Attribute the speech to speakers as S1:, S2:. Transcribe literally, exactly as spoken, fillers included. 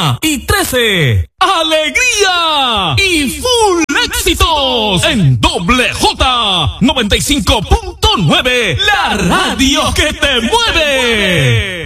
S1: una y trece. ¡Alegría! Y full éxitos en Doble J noventa y cinco punto nueve, la radio que te mueve.